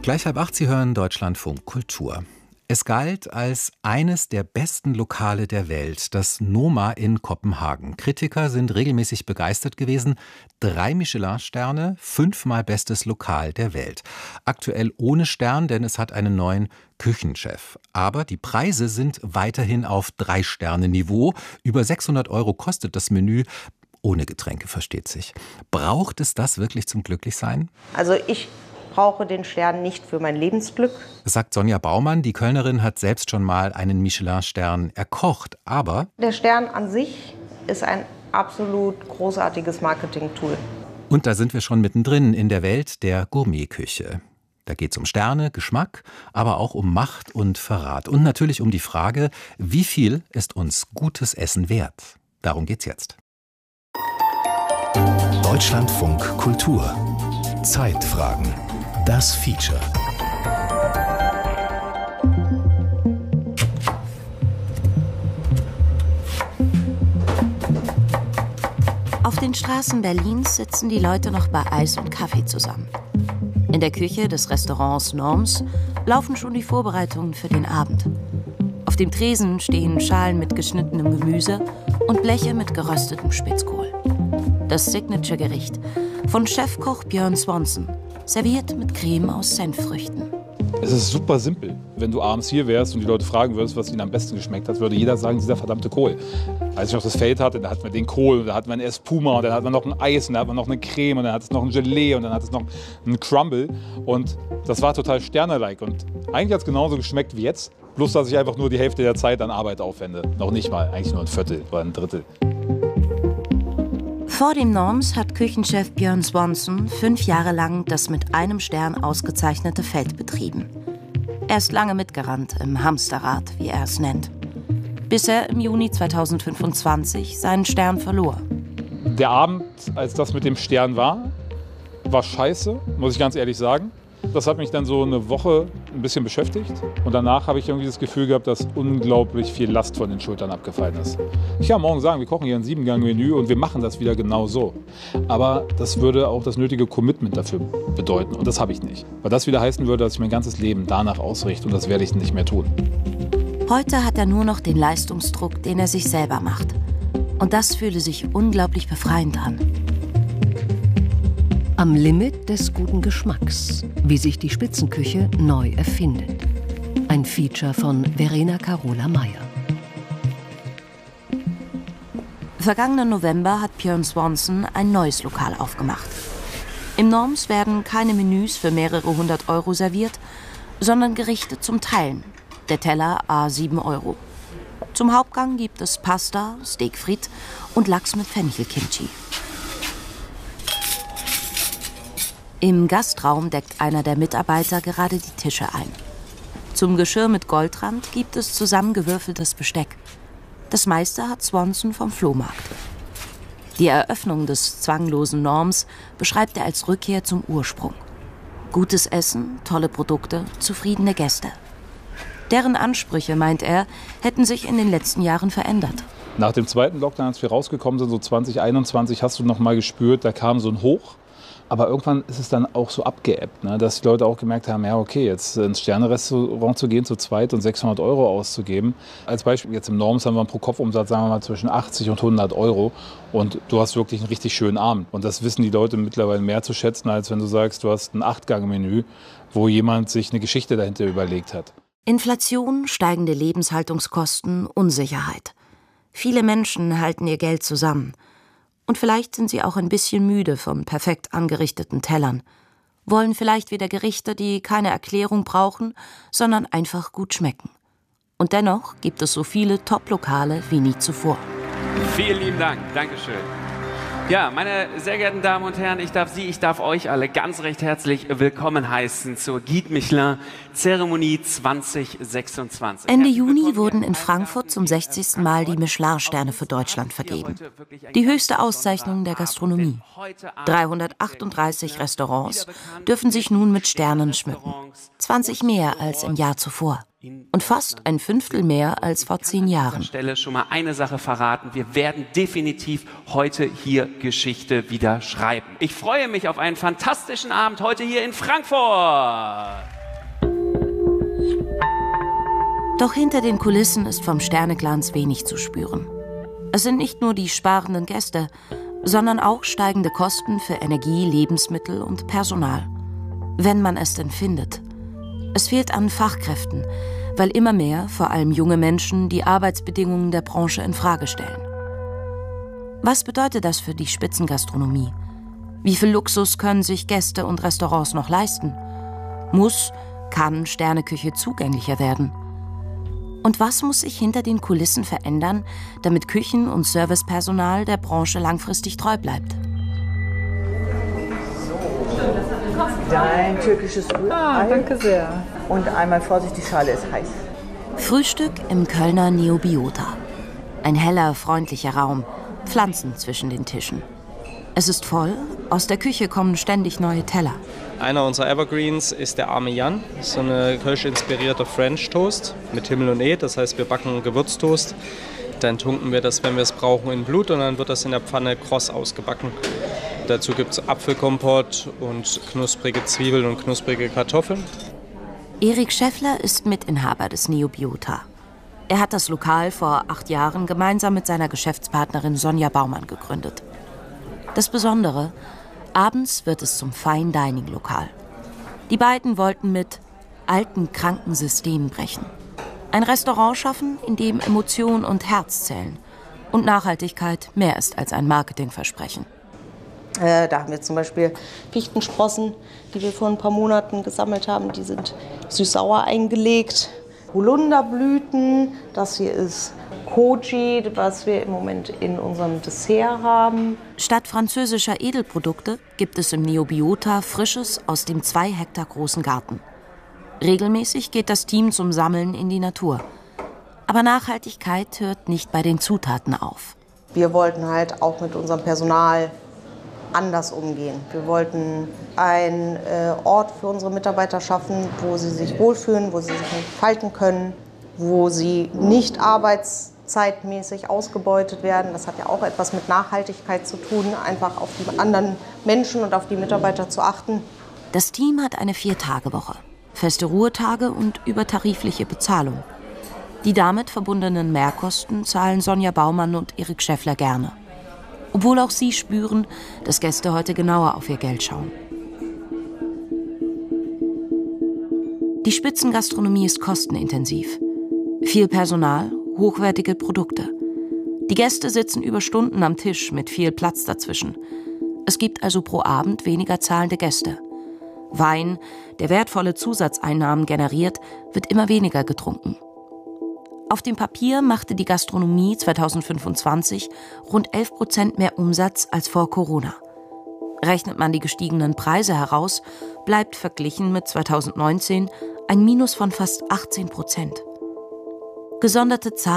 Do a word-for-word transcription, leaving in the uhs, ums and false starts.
Gleich halb acht, Sie hören Deutschlandfunk Kultur. Es galt als eines der besten Lokale der Welt, das Noma in Kopenhagen. Kritiker sind regelmäßig begeistert gewesen. Drei Michelin-Sterne, fünfmal bestes Lokal der Welt. Aktuell ohne Stern, denn es hat einen neuen Küchenchef. Aber die Preise sind weiterhin auf Drei-Sterne-Niveau. Über sechshundert Euro kostet das Menü. Ohne Getränke, versteht sich. Braucht es das wirklich zum Glücklichsein? Also ich brauche den Stern nicht für mein Lebensglück. Sagt Sonja Baumann. Die Kölnerin hat selbst schon mal einen Michelin-Stern erkocht. Aber der Stern an sich ist ein absolut großartiges Marketing-Tool. Und da sind wir schon mittendrin in der Welt der Gourmetküche. Da geht es um Sterne, Geschmack, aber auch um Macht und Verrat. Und natürlich um die Frage, wie viel ist uns gutes Essen wert? Darum geht's jetzt. Deutschlandfunk Kultur. Zeitfragen. Das Feature. Auf den Straßen Berlins sitzen die Leute noch bei Eis und Kaffee zusammen. In der Küche des Restaurants Norms laufen schon die Vorbereitungen für den Abend. Auf dem Tresen stehen Schalen mit geschnittenem Gemüse und Bleche mit geröstetem Spitzkohl. Das Signature-Gericht von Chefkoch Björn Swanson, serviert mit Creme aus Senffrüchten. Es ist super simpel. Wenn du abends hier wärst und die Leute fragen würdest, was ihnen am besten geschmeckt hat, würde jeder sagen, dieser verdammte Kohl. Als ich noch das Feld hatte, da hatten wir den Kohl, und da hatten wir ein Espuma, und dann hatten wir noch ein Eis, und dann hatten wir noch eine Creme, und dann hat es noch ein Gelee, und dann hat es noch ein Crumble. Und das war total Sterne-like. Und eigentlich hat es genauso geschmeckt wie jetzt, bloß dass ich einfach nur die Hälfte der Zeit an Arbeit aufwende. Noch nicht mal, eigentlich nur ein Viertel oder ein Drittel. Vor dem Norms hat Küchenchef Björn Swanson fünf Jahre lang das mit einem Stern ausgezeichnete Feld betrieben. Er ist lange mitgerannt im Hamsterrad, wie er es nennt, bis er im Juni zweitausendfünfundzwanzig seinen Stern verlor. Der Abend, als das mit dem Stern war, war scheiße, muss ich ganz ehrlich sagen. Das hat mich dann so eine Woche ein bisschen beschäftigt. Und danach habe ich irgendwie das Gefühl gehabt, dass unglaublich viel Last von den Schultern abgefallen ist. Ich kann morgen sagen, wir kochen hier ein Siebengang-Menü und wir machen das wieder genau so. Aber das würde auch das nötige Commitment dafür bedeuten. Und das habe ich nicht. Weil das wieder heißen würde, dass ich mein ganzes Leben danach ausrichte. Und das werde ich nicht mehr tun. Heute hat er nur noch den Leistungsdruck, den er sich selber macht. Und das fühle sich unglaublich befreiend an. Am Limit des guten Geschmacks, wie sich die Spitzenküche neu erfindet. Ein Feature von Verena Carola Meyer. Vergangenen November hat Björn Swanson ein neues Lokal aufgemacht. Im Norms werden keine Menüs für mehrere hundert Euro serviert, sondern Gerichte zum Teilen. Der Teller à sieben Euro. Zum Hauptgang gibt es Pasta, Steak frites und Lachs mit Fenchelkimchi. Im Gastraum deckt einer der Mitarbeiter gerade die Tische ein. Zum Geschirr mit Goldrand gibt es zusammengewürfeltes Besteck. Das meiste hat Swanson vom Flohmarkt. Die Eröffnung des zwanglosen Norms beschreibt er als Rückkehr zum Ursprung. Gutes Essen, tolle Produkte, zufriedene Gäste. Deren Ansprüche, meint er, hätten sich in den letzten Jahren verändert. Nach dem zweiten Lockdown, als wir rausgekommen sind, so zwanzig einundzwanzig, hast du noch mal gespürt, da kam so ein Hoch. Aber irgendwann ist es dann auch so abgeebbt, ne? Dass die Leute auch gemerkt haben, ja okay, jetzt ins Sterne-Restaurant zu gehen, zu zweit und sechshundert Euro auszugeben. Als Beispiel, jetzt im Norms haben wir einen Pro-Kopf-Umsatz, sagen wir mal, zwischen achtzig und hundert Euro. Und du hast wirklich einen richtig schönen Abend. Und das wissen die Leute mittlerweile mehr zu schätzen, als wenn du sagst, du hast ein Acht-Gang-Menü, wo jemand sich eine Geschichte dahinter überlegt hat. Inflation, steigende Lebenshaltungskosten, Unsicherheit. Viele Menschen halten ihr Geld zusammen. Und vielleicht sind sie auch ein bisschen müde von perfekt angerichteten Tellern. Wollen vielleicht wieder Gerichte, die keine Erklärung brauchen, sondern einfach gut schmecken. Und dennoch gibt es so viele Top-Lokale wie nie zuvor. Vielen lieben Dank. Dankeschön. Ja, meine sehr geehrten Damen und Herren, ich darf Sie, ich darf euch alle ganz recht herzlich willkommen heißen zur Guide Michelin Zeremonie zwanzig sechsundzwanzig. Ende Juni wurden in Frankfurt zum sechzigsten Mal die Michelin-Sterne für Deutschland vergeben. Die höchste Auszeichnung der Gastronomie. dreihundertachtunddreißig Restaurants dürfen sich nun mit Sternen schmücken. zwanzig mehr als im Jahr zuvor. Und fast ein Fünftel mehr als vor zehn Jahren. An dieser Stelle schon mal eine Sache verraten. Wir werden definitiv heute hier Geschichte wieder schreiben. Ich freue mich auf einen fantastischen Abend heute hier in Frankfurt. Doch hinter den Kulissen ist vom Sterneglanz wenig zu spüren. Es sind nicht nur die sparenden Gäste, sondern auch steigende Kosten für Energie, Lebensmittel und Personal. Wenn man es denn findet. Es fehlt an Fachkräften, weil immer mehr, vor allem junge Menschen, die Arbeitsbedingungen der Branche in Frage stellen. Was bedeutet das für die Spitzengastronomie? Wie viel Luxus können sich Gäste und Restaurants noch leisten? Muss, kann Sterneküche zugänglicher werden? Und was muss sich hinter den Kulissen verändern, damit Küchen- und Servicepersonal der Branche langfristig treu bleibt? Dein türkisches Rührei. Ah, danke sehr. Und einmal Vorsicht, die Schale ist heiß. Frühstück im Kölner Neobiota. Ein heller, freundlicher Raum, Pflanzen zwischen den Tischen. Es ist voll, aus der Küche kommen ständig neue Teller. Einer unserer Evergreens ist der Arme Jan, so eine kölsch-inspirierter French Toast mit Himmel und Ed, das heißt wir backen Gewürztoast. Dann tunken wir das, wenn wir es brauchen, in Blut und dann wird das in der Pfanne kross ausgebacken. Dazu gibt es Apfelkompott und knusprige Zwiebeln und knusprige Kartoffeln. Erik Schäffler ist Mitinhaber des Neobiota. Er hat das Lokal vor acht Jahren gemeinsam mit seiner Geschäftspartnerin Sonja Baumann gegründet. Das Besondere, abends wird es zum Fine-Dining-Lokal. Die beiden wollten mit alten, kranken Systemen brechen. Ein Restaurant schaffen, in dem Emotion und Herz zählen und Nachhaltigkeit mehr ist als ein Marketingversprechen. Äh, da haben wir zum Beispiel Fichtensprossen, die wir vor ein paar Monaten gesammelt haben. Die sind süß-sauer eingelegt. Holunderblüten, das hier ist Koji, was wir im Moment in unserem Dessert haben. Statt französischer Edelprodukte gibt es im Neobiota Frisches aus dem zwei Hektar großen Garten. Regelmäßig geht das Team zum Sammeln in die Natur. Aber Nachhaltigkeit hört nicht bei den Zutaten auf. Wir wollten halt auch mit unserem Personal anders umgehen. Wir wollten einen äh, Ort für unsere Mitarbeiter schaffen, wo sie sich wohlfühlen, wo sie sich entfalten können, wo sie nicht arbeitszeitmäßig ausgebeutet werden. Das hat ja auch etwas mit Nachhaltigkeit zu tun, einfach auf die anderen Menschen und auf die Mitarbeiter zu achten. Das Team hat eine Vier-Tage-Woche, feste Ruhetage und übertarifliche Bezahlung. Die damit verbundenen Mehrkosten zahlen Sonja Baumann und Erik Schäffler gerne. Obwohl auch sie spüren, dass Gäste heute genauer auf ihr Geld schauen. Die Spitzengastronomie ist kostenintensiv. Viel Personal, hochwertige Produkte. Die Gäste sitzen über Stunden am Tisch mit viel Platz dazwischen. Es gibt also pro Abend weniger zahlende Gäste. Wein, der wertvolle Zusatzeinnahmen generiert, wird immer weniger getrunken. Auf dem Papier machte die Gastronomie zweitausendfünfundzwanzig rund elf Prozent mehr Umsatz als vor Corona. Rechnet man die gestiegenen Preise heraus, bleibt verglichen mit zweitausendneunzehn ein Minus von fast achtzehn Prozent. Gesonderte Zahlen